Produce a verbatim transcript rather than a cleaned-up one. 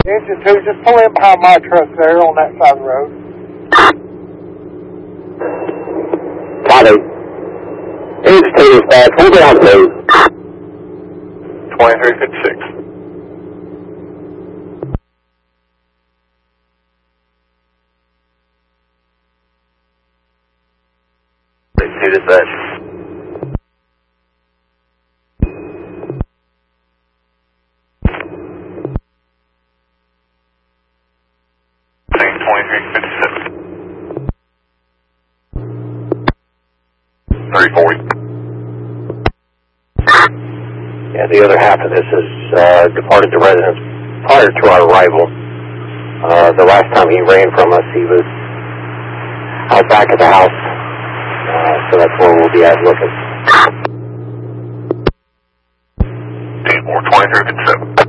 Engine two, just pull in behind my truck there on that side of the road. Copy. Engine two is bad. Pull down, please. twenty-three fifty-six. See this edge. twenty-three fifty-seven. three forty. Yeah, the other half of this is uh, departed the residence prior to our arrival. Uh, the last time he ran from us, he was out back of the house. Uh, so that's where we'll be at looking. twenty-three fifty-seven.